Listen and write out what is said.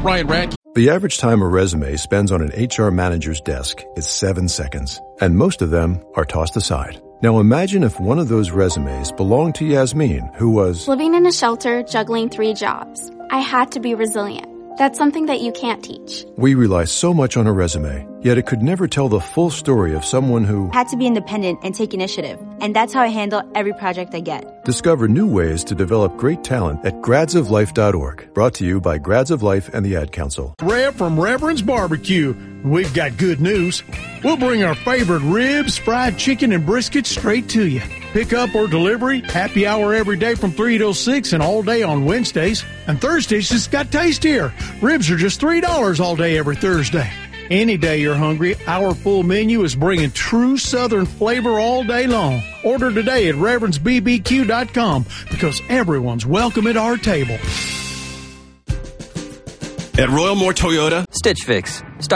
Ryan Radke. The average time a resume spends on an HR manager's desk is 7 seconds, and most of them are tossed aside. Now imagine if one of those resumes belonged to Yasmin, who was living in a shelter, juggling 3 jobs. I had to be resilient. That's something that you can't teach. We rely so much on a resume, yet it could never tell the full story of someone who had to be independent and take initiative. And that's how I handle every project I get. Discover new ways to develop great talent at gradsoflife.org. Brought to you by Grads of Life and the Ad Council. Rev from Reverend's Barbecue. We've got good news. We'll bring our favorite ribs, fried chicken, and brisket straight to you. Pick up or delivery, happy hour every day from 3 till 6 and all day on Wednesdays. And Thursdays just got tastier. Ribs are just $3 all day every Thursday. Any day you're hungry, our full menu is bringing true Southern flavor all day long. Order today at reverendsbbq.com because everyone's welcome at our table. At Royal Moore Toyota, Stitch Fix.